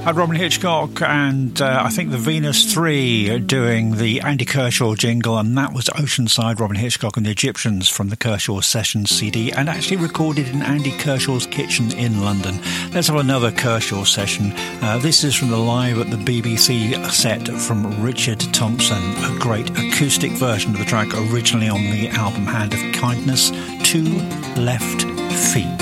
Robin Hitchcock and I think the Venus 3 doing the Andy Kershaw jingle, and that was Oceanside, Robin Hitchcock and the Egyptians from the Kershaw Sessions CD, and actually recorded in Andy Kershaw's kitchen in London. Let's have another Kershaw session. This is from the live at the BBC set from Richard Thompson, a great acoustic version of the track originally on the album Hand of Kindness, Two Left Feet.